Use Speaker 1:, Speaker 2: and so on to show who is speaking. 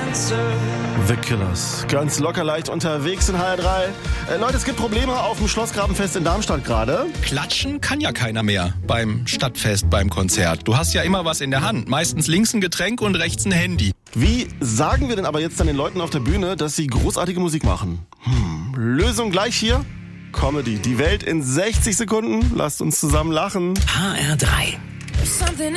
Speaker 1: The Killers. Ganz locker leicht unterwegs in HR3. Leute, es gibt Probleme auf dem Schlossgrabenfest in Darmstadt gerade.
Speaker 2: Klatschen kann ja keiner mehr beim Stadtfest, beim Konzert. Du hast ja immer was in der Hand. Meistens links ein Getränk und rechts ein Handy.
Speaker 1: Wie sagen wir denn aber jetzt dann den Leuten auf der Bühne, dass sie großartige Musik machen? Lösung gleich hier. Comedy. Die Welt in 60 Sekunden. Lasst uns zusammen lachen.
Speaker 3: HR3.